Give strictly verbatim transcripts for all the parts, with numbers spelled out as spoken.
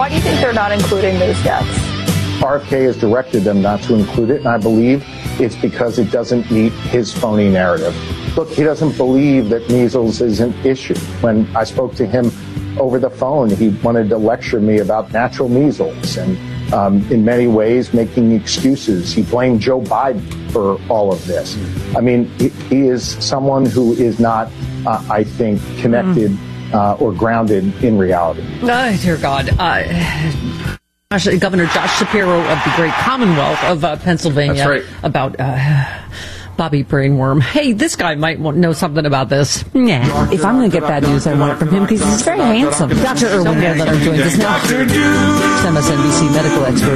Why do you think they're not including those deaths? R F K has directed them not to include it, and I believe it's because it doesn't meet his phony narrative. Look, he doesn't believe that measles is an issue. When I spoke to him over the phone, he wanted to lecture me about natural measles and um, in many ways making excuses. He blamed Joe Biden for all of this. I mean, he, he is someone who is not, uh, I think, connected mm. uh, or grounded in reality. Oh, dear God. Uh, Governor Josh Shapiro of the great Commonwealth of uh, Pennsylvania. That's right. About uh, Bobby Brainworm. Hey, this guy might know something about this. Nah. If I'm going to get bad news, I want it from him because he's very handsome. Doctor Irwin Redlener joins us now. M S N B C medical expert.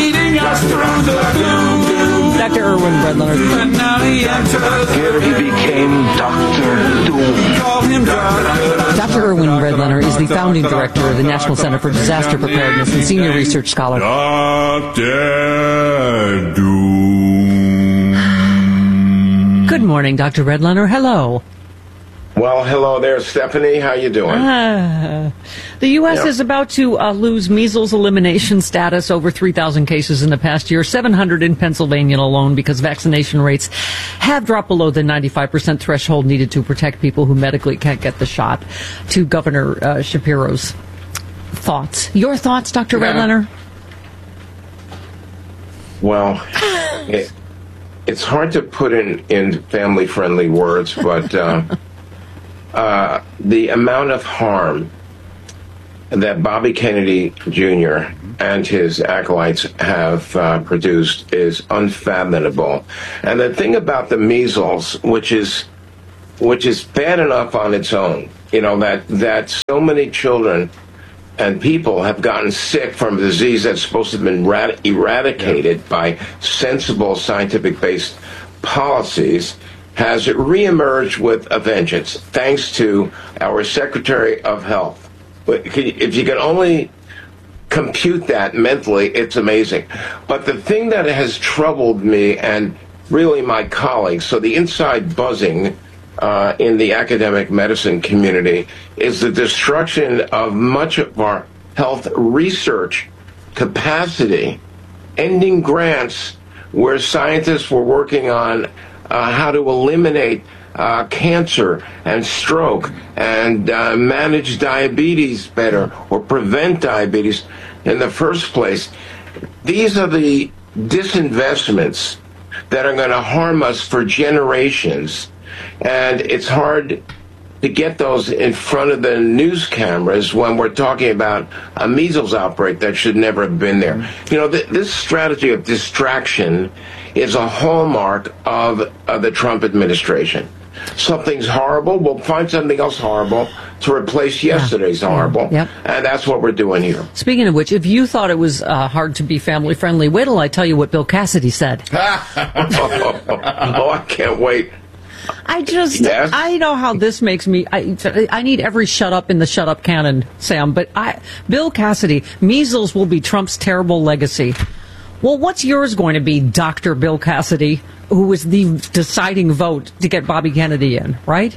Doctor Irwin Redlener. Here he became Doctor Doom. Doctor Irwin Redlener is the founding director of the National Center for Disaster Preparedness and senior research scholar. Doctor Doom. Good morning, Doctor Redlener. Hello. Well, hello there, Stephanie. How you doing? Uh, the U S Yeah. is about to uh, lose measles elimination status. Over three thousand cases in the past year, seven hundred in Pennsylvania alone, because vaccination rates have dropped below the ninety-five percent threshold needed to protect people who medically can't get the shot. To Governor uh, Shapiro's thoughts. Your thoughts, Doctor Yeah. Redlener? Well, it, it's hard to put in, in family-friendly words, but uh, uh, the amount of harm that Bobby Kennedy Junior and his acolytes have uh, produced is unfathomable. And the thing about the measles, which is which is bad enough on its own, you know, that, that so many children and people have gotten sick from a disease that's supposed to have been rad- eradicated yeah. by sensible scientific-based policies, has reemerged with a vengeance, thanks to our Secretary of Health. If you can only compute that mentally, it's amazing. But the thing that has troubled me and really my colleagues, so the inside buzzing Uh, in the academic medicine community, is the destruction of much of our health research capacity, ending grants where scientists were working on uh, how to eliminate uh, cancer and stroke and uh, manage diabetes better or prevent diabetes in the first place. These are the disinvestments that are going to harm us for generations. And it's hard to get those in front of the news cameras when we're talking about a measles outbreak that should never have been there. You know, th- this strategy of distraction is a hallmark of, of the Trump administration. Something's horrible, we'll find something else horrible to replace yesterday's yeah. horrible. Yep. And that's what we're doing here. Speaking of which, if you thought it was uh, hard to be family-friendly, wait till I tell you what Bill Cassidy said. oh, oh, I can't wait. I just, yes. I know how this makes me, I, I need every shut up in the shut up canon, Sam, but I, Bill Cassidy, measles will be Trump's terrible legacy. Well, what's yours going to be, Doctor Bill Cassidy, who was the deciding vote to get Bobby Kennedy in, right?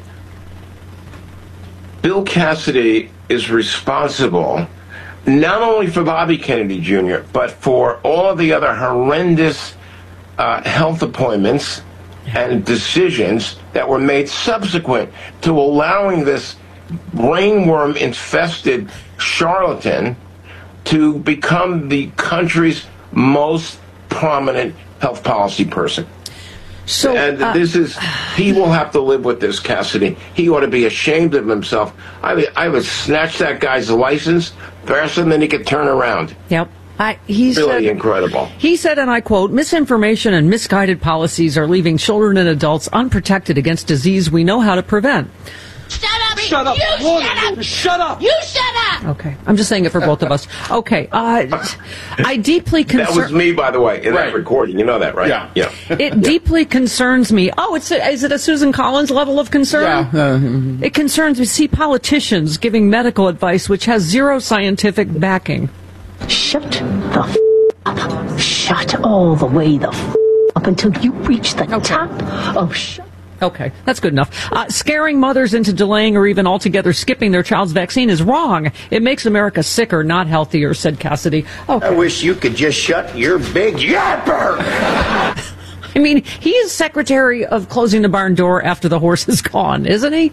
Bill Cassidy is responsible not only for Bobby Kennedy Junior, but for all of the other horrendous uh, health appointments and decisions that were made subsequent to allowing this brainworm-infested charlatan to become the country's most prominent health policy person. So, and uh, this is, he will have to live with this, Cassidy. He ought to be ashamed of himself. I would, I would snatch that guy's license faster than he could turn around. Yep. I, he really said, incredible. He said, and I quote, "Misinformation and misguided policies are leaving children and adults unprotected against disease we know how to prevent." Shut up! Shut up! You shut up! up! Shut up! You shut up! Okay, I'm just saying it for both of us. Okay, uh, I deeply concern. That was me, by the way, in right. that recording. You know that, right? Yeah. yeah. It yeah. deeply concerns me. Oh, it's a, is it a Susan Collins level of concern? Yeah. Uh, mm-hmm. It concerns me. See politicians giving medical advice which has zero scientific backing. Shut the f- up. Shut all the way the f- up until you reach the okay. top of shut. Okay, that's good enough. Uh, scaring mothers into delaying or even altogether skipping their child's vaccine is wrong. It makes America sicker, not healthier, said Cassidy. Okay. I wish you could just shut your big yapper. I mean, he is Secretary of Closing the Barn Door after the horse is gone, isn't he?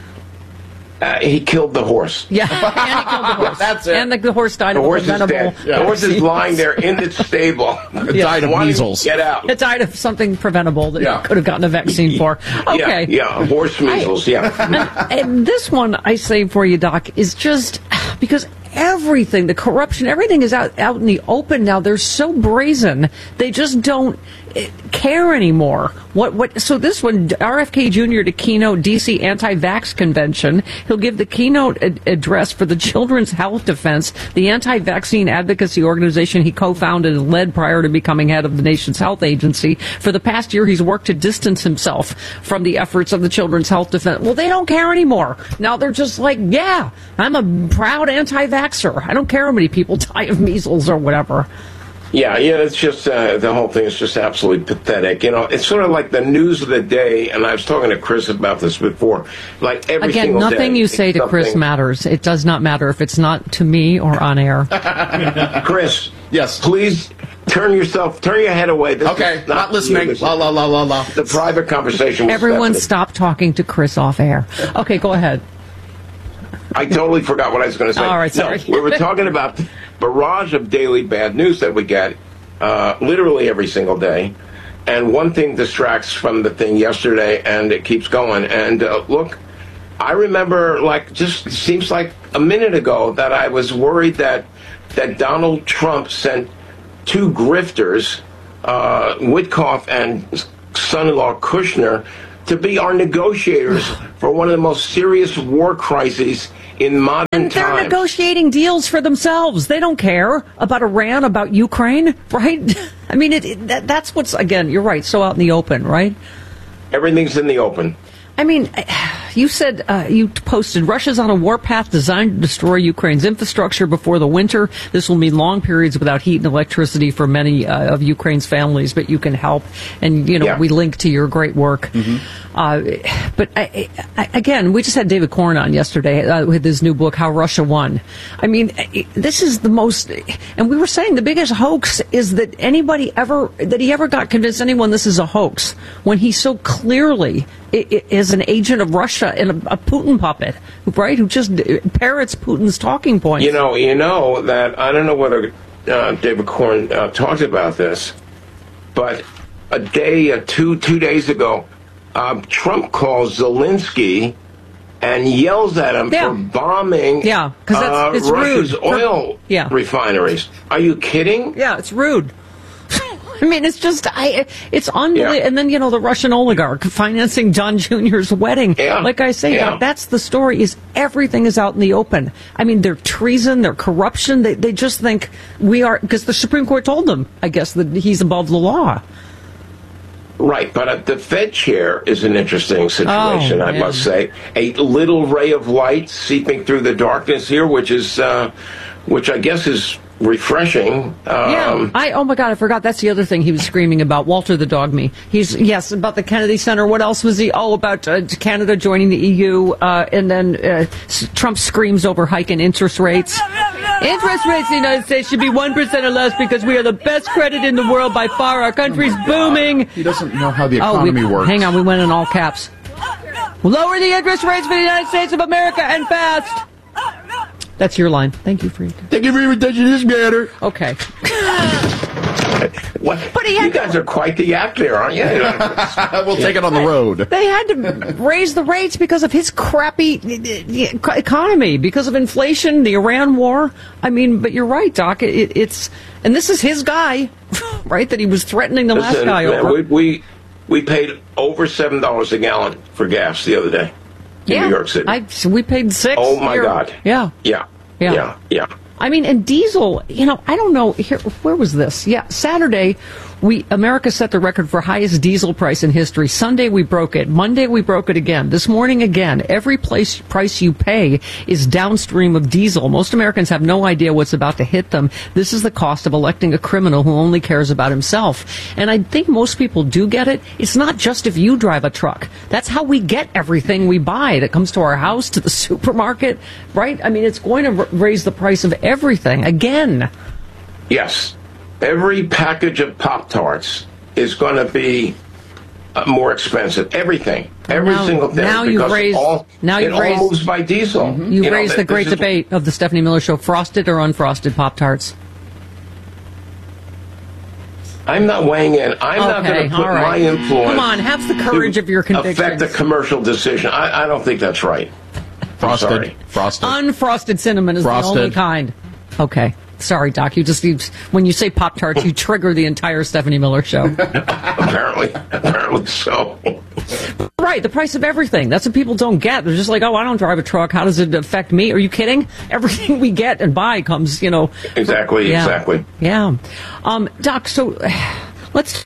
Uh, he killed the horse. Yeah, and he killed the horse. That's it. And the, the horse died The of a horse is preventable... dead. The horse is lying there in its stable. It died of Wanting to measles. Get out. It died of something preventable that Yeah. he could have gotten a vaccine for. Okay. Yeah, yeah, horse measles, yeah. And, and this one I say for you, Doc, is just because everything, the corruption, everything is out, out in the open now. They're so brazen. They just don't eh, care anymore. What, what, so this one, R F K Junior to keynote D C anti-vax convention. He'll give the keynote ad- address for the Children's Health Defense, the anti-vaccine advocacy organization he co-founded and led prior to becoming head of the nation's health agency. For the past year, he's worked to distance himself from the efforts of the Children's Health Defense. Well, they don't care anymore. Now they're just like, yeah, I'm a proud anti-vaxxer. I don't care how many people die of measles or whatever. Yeah, yeah, it's just, uh, the whole thing is just absolutely pathetic. You know, it's sort of like the news of the day, and I was talking to Chris about this before. Like every Again, single nothing day, you say to Chris something- matters. It does not matter if it's not to me or on air. Chris, Yes. please turn yourself, turn your head away. This Okay, is not listening. you. This is La, la, la, la, la. The private conversation. with Everyone Stephanie. stop talking to Chris off air. Okay, go ahead. I totally forgot what I was going to say. All right, sorry. No, we were talking about the barrage of daily bad news that we get, uh, literally every single day. And one thing distracts from the thing yesterday, and it keeps going. And uh, look, I remember, like, just seems like a minute ago that I was worried that that Donald Trump sent two grifters, uh, Witkoff and son-in-law Kushner, to be our negotiators for one of the most serious war crises in modern And they're times. negotiating deals for themselves. They don't care about Iran, about Ukraine, right? I mean, it, it, that, that's what's, again, you're right, so out in the open, right? Everything's in the open. I mean, you said, uh, you posted, Russia's on a warpath designed to destroy Ukraine's infrastructure before the winter. This will mean long periods without heat and electricity for many uh, of Ukraine's families, but you can help. And, you know, Yeah. we link to your great work. Uh, but I, I, again, we just had David Corn on yesterday uh, with his new book, How Russia Won. I mean, this is the most, and we were saying the biggest hoax is that anybody ever, that he ever got convinced anyone this is a hoax when he so clearly i- i- is an agent of Russia and a, a Putin puppet, right? Who just parrots Putin's talking points. You know, you know that I don't know whether uh, David Corn uh, talked about this, but a day, uh, two two days ago, uh, Trump calls Zelensky and yells at him Yeah. for bombing Yeah, 'cause that's- uh, it's Russia's rude. For- oil yeah. refineries. Are you kidding? Yeah, it's rude. I mean, it's just, I, it's unbelievable. Yeah. And then, you know, the Russian oligarch financing Don Junior's wedding. Yeah. Like I say, Yeah. that, that's the story, is everything is out in the open. I mean, their treason, their corruption, they, they just think we are, because the Supreme Court told them, I guess, that he's above the law. Right, but uh, the Fed chair is an interesting situation, Oh, I man. must say. A little ray of light seeping through the darkness here, which is, uh, which I guess is refreshing. Um, Yeah, I, oh my God, I forgot. That's the other thing he was screaming about. Walter the dog me. He's, yes, about the Kennedy Center. What else was he? Oh, about uh, Canada joining the E U. Uh, and then uh, s- Trump screams over hiking interest rates. Interest rates in the United States should be one percent or less because we are the best credit in the world by far. Our country's booming. He doesn't know how the Oh, economy we, works. hang on. We went in all caps. Lower the interest rates for the United States of America and fast. That's your line. Thank you for your Thank you for your attention to this matter. Okay. what, But he you had to- guys are quite the act there, aren't you? We'll take it on the road. They had to raise the rates because of his crappy uh, economy, because of inflation, the Iran war. I mean, but you're right, Doc. It, it's, and this is his guy, right? That he was threatening the last Listen, guy man, over. we, we we paid over seven dollars a gallon for gas the other day in yeah, New York City. I, so we paid six. Oh my here. God! Yeah. yeah, Yeah. yeah, yeah. I mean, and diesel, you know, I don't know, here, where was this? Yeah, Saturday, We America set the record for highest diesel price in history. Sunday we broke it. Monday we broke it again. This morning again. Every place price you pay is downstream of diesel. Most Americans have no idea what's about to hit them. This is the cost of electing a criminal who only cares about himself. And I think most people do get it. It's not just if you drive a truck. That's how we get everything we buy that comes to our house, to the supermarket, right? I mean, it's going to r- raise the price of everything again. Yes. Every package of Pop-Tarts is going to be uh, more expensive. Everything. Every now, single thing. Now you've raised, all, now you've it raised, all moves by diesel. Mm-hmm. You've you raised know, the great is, debate of the Stephanie Miller Show, frosted or unfrosted Pop-Tarts. I'm not weighing in. I'm okay, not going to put right. my influence. Come on, have the courage of your convictions. Affect a commercial decision. I, I don't think that's right. Frosted. Sorry. Frosted. Unfrosted cinnamon is Frosted. the only kind. Okay. Sorry, Doc. You just, you, when you say Pop-Tarts, you trigger the entire Stephanie Miller Show. apparently. Apparently so. Right. The price of everything. That's what people don't get. They're just like, oh, I don't drive a truck. How does it affect me? Are you kidding? Everything we get and buy comes, you know. Exactly. Yeah. Exactly. Yeah. Um, Doc, so let's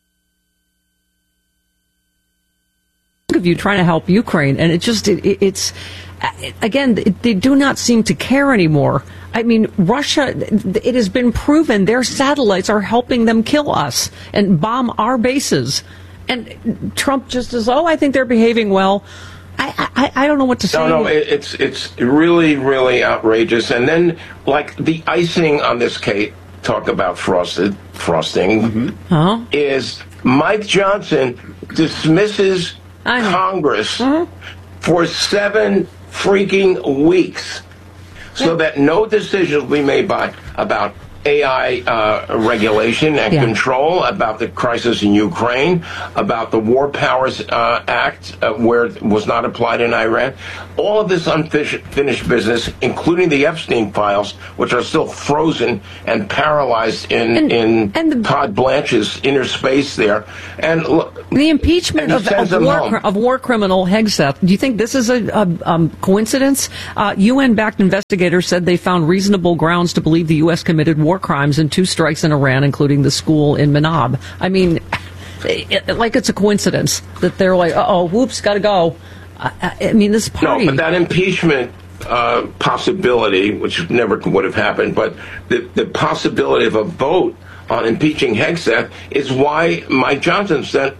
think of you trying to help Ukraine, and it just, it, it, it's, again, they do not seem to care anymore. I mean, Russia, it has been proven their satellites are helping them kill us and bomb our bases. And Trump just says, oh, I think they're behaving well. I, I, I don't know what to say. No, no, it, it's it's really, really outrageous. And then, like, the icing on this cake, talk about frosted, frosting, mm-hmm. huh? is Mike Johnson dismisses Congress mm-hmm. for seven freaking weeks so yeah. that no decision will be made by about A I uh, regulation and yeah. control, about the crisis in Ukraine, about the War Powers uh, Act, uh, where it was not applied in Iran. All of this unfinished business, including the Epstein files, which are still frozen and paralyzed in, and, in and the, Todd Blanche's inner space there. And look, the impeachment of, of, war, of war criminal Hegseth, do you think this is a, a um, coincidence? Uh, U N-backed investigators said they found reasonable grounds to believe the U S committed war crimes in two strikes in Iran, including the school in Manab. I mean, it, it, like it's a coincidence that they're like, uh-oh, whoops, gotta go. I, I mean, this party... No, but that impeachment uh, possibility, which never would have happened, but the, the possibility of a vote on impeaching Hegseth is why Mike Johnson sent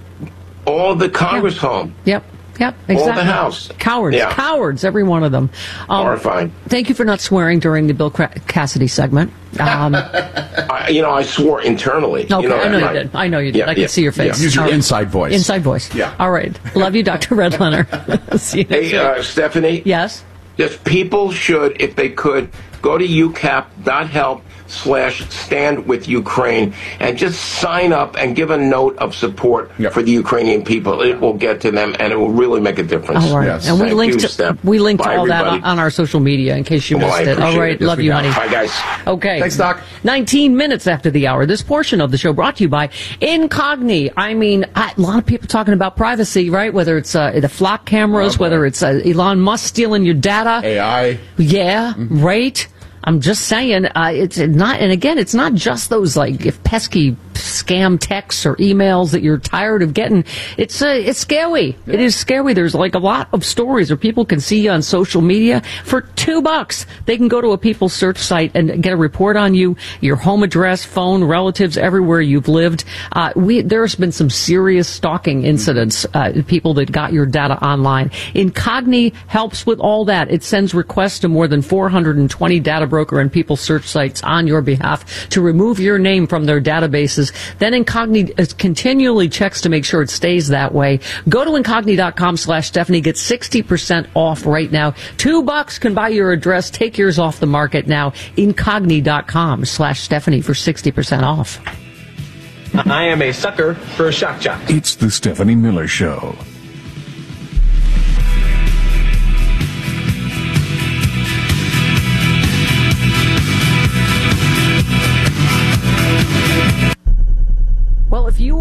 all the Congress yeah. home. Yep. Yep, exactly. All the House. Cowards. Yeah. Cowards, every one of them. Um, Horrifying. Thank you for not swearing during the Bill Cassidy segment. Um, I, you know, I swore internally. Okay, you know I know right? you did. I know you did. Yeah, I can yeah, see your face. Yeah. Use your All inside right. voice. Inside voice. Yeah. All right. Love you, Doctor Redlener. See you next Hey, uh, Stephanie? Yes? Yes, people should, if they could, go to U cap dot help slash stand with Ukraine and just sign up and give a note of support yep. for the Ukrainian people. It will get to them and it will really make a difference. All right. Yes. And we Thank linked you, to, we linked Bye, all everybody. that on our social media in case you well, missed it. All right. It. Love yes, you, honey. Bye, guys. Okay. Thanks, Doc. nineteen minutes after the hour. This portion of the show brought to you by Incogni. I mean, I, a lot of people talking about privacy, right? Whether it's uh, the flock cameras, oh, whether it's uh, Elon Musk stealing your data. A I. Yeah, mm-hmm. right. I'm just saying, uh, it's not, and again, it's not just those like if pesky scam texts or emails that you're tired of getting. It's uh, it's scary. Yeah. It is scary. There's like a lot of stories where people can see you on social media for two bucks. They can go to a People search site and get a report on you, your home address, phone, relatives, everywhere you've lived. Uh, we there's been some serious stalking incidents. Uh, people that got your data online. Incogni helps with all that. It sends requests to more than four hundred twenty data broker and People search sites on your behalf to remove your name from their databases. Then Incogni continually checks to make sure it stays that way. Go to Incogni.com slash Stephanie. Get sixty percent off right now. Two bucks can buy your address. Take yours off the market now. Incogni.com slash Stephanie for sixty percent off. I am a sucker for a shock jock. It's the Stephanie Miller Show. Well, if you are a home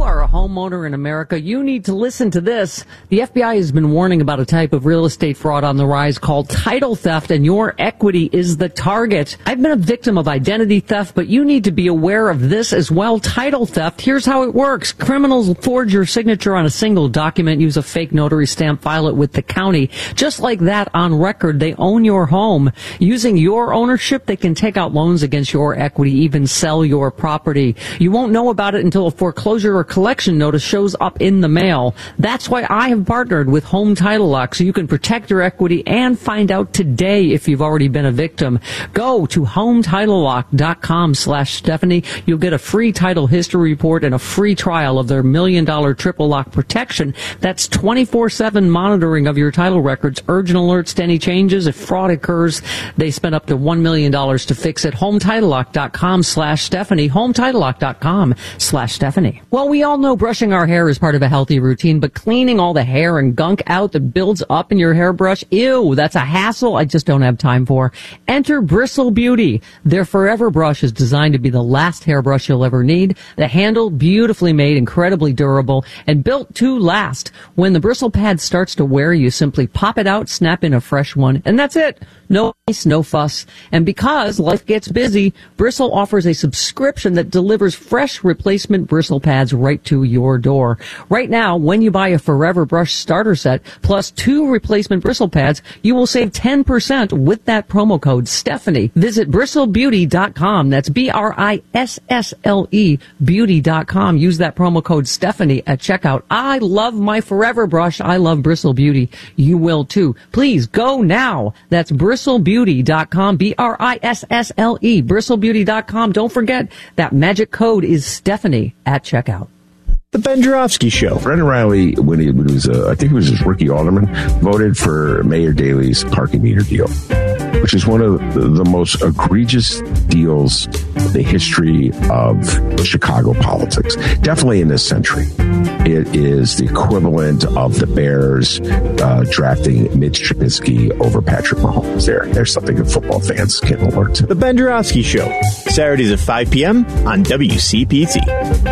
homeowner in America, you need to listen to this. The F B I has been warning about a type of real estate fraud on the rise called title theft, and your equity is the target. I've been a victim of identity theft, but you need to be aware of this as well. Title theft, here's how it works. Criminals forge your signature on a single document, use a fake notary stamp, file it with the county. Just like that, on record, they own your home. Using your ownership, they can take out loans against your equity, even sell your property. You won't know about it until a foreclosure or collection notice shows up in the mail. That's why I have partnered with Home Title Lock, so you can protect your equity and find out today if you've already been a victim. Go to HomeTitleLock.com slash Stephanie. You'll get a free title history report and a free trial of their million dollar triple lock protection. That's twenty-four seven monitoring of your title records, urgent alerts to any changes. If fraud occurs, they spend up to one million dollars to fix it. HomeTitleLock.com slash Stephanie. HomeTitleLock.com slash Stephanie. Well, we all know brushing our hair is part of a healthy routine, but cleaning all the hair and gunk out that builds up in your hairbrush, ew, that's a hassle I just don't have time for. Enter Bristle Beauty. Their Forever Brush is designed to be the last hairbrush you'll ever need. The handle, beautifully made, incredibly durable, and built to last. When the bristle pad starts to wear, you simply pop it out, snap in a fresh one, and that's it. No ice, no fuss. And because life gets busy, Bristle offers a subscription that delivers fresh replacement bristle pads right to your door. Right now, when you buy a Forever Brush starter set plus two replacement bristle pads, you will save ten percent with that promo code Stephanie. Visit bristle beauty dot com. That's B R I S S L E beauty dot com. Use that promo code Stephanie at checkout. I love my Forever Brush. I love Bristle Beauty. You will too. Please go now. That's bristle beauty dot com. B R I S S L E bristle beauty dot com. Don't forget that magic code is Stephanie at checkout. The Ben Joravsky Show. Brendan Riley, when he was, uh, I think it was his rookie alderman, voted for Mayor Daley's parking meter deal, which is one of the, the most egregious deals in the history of Chicago politics. Definitely in this century. It is the equivalent of the Bears uh, drafting Mitch Trubisky over Patrick Mahomes. There, there's something that football fans can alert to. The Ben Joravsky Show. Saturdays at five p.m. on W C P T.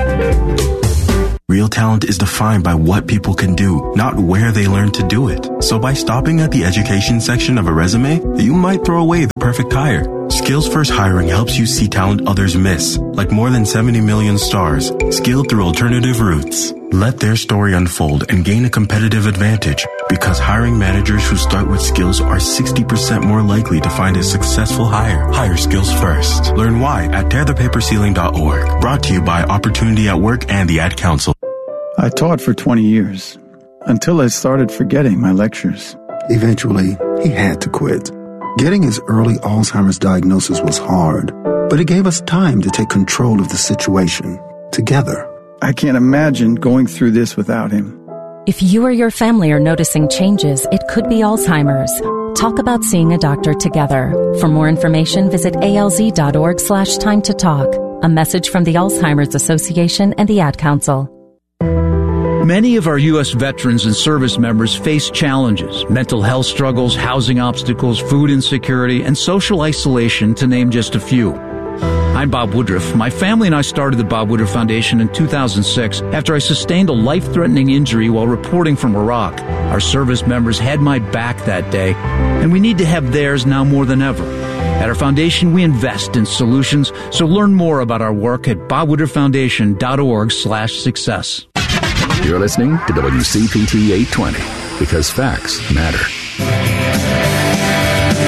Real talent is defined by what people can do, not where they learn to do it. So by stopping at the education section of a resume, you might throw away the perfect hire. Skills First Hiring helps you see talent others miss, like more than seventy million stars, skilled through alternative routes. Let their story unfold and gain a competitive advantage, because hiring managers who start with skills are sixty percent more likely to find a successful hire. Hire Skills First. Learn why at tear the paper ceiling dot org. Brought to you by Opportunity at Work and the Ad Council. I taught for twenty years, until I started forgetting my lectures. Eventually, he had to quit. Getting his early Alzheimer's diagnosis was hard, but it gave us time to take control of the situation, together. I can't imagine going through this without him. If you or your family are noticing changes, it could be Alzheimer's. Talk about seeing a doctor together. For more information, visit alz.org slash time to talk. A message from the Alzheimer's Association and the Ad Council. Many of our U S veterans and service members face challenges, mental health struggles, housing obstacles, food insecurity, and social isolation, to name just a few. I'm Bob Woodruff. My family and I started the Bob Woodruff Foundation in two thousand six after I sustained a life-threatening injury while reporting from Iraq. Our service members had my back that day, and we need to have theirs now more than ever. At our foundation, we invest in solutions, so learn more about our work at bob woodruff foundation dot org slash success. You're listening to W C P T eight twenty, because facts matter.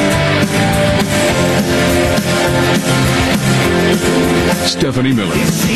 Stephanie Miller.